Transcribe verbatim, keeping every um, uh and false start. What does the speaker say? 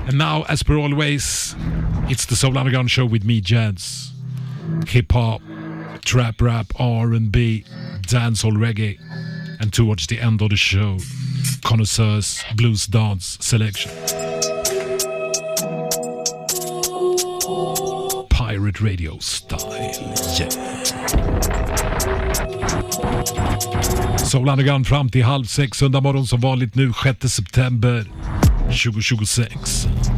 And now, as per always, it's the Soul Underground show with me, Jens. Hip-hop, trap rap, R and B, dancehall reggae. And towards the end of the show, connoisseurs blues dance selection. Pirate radio style, yeah. Soul Underground fram till halv sex söndag morgon som vanligt nu sjätte september tjugohundratjugosex.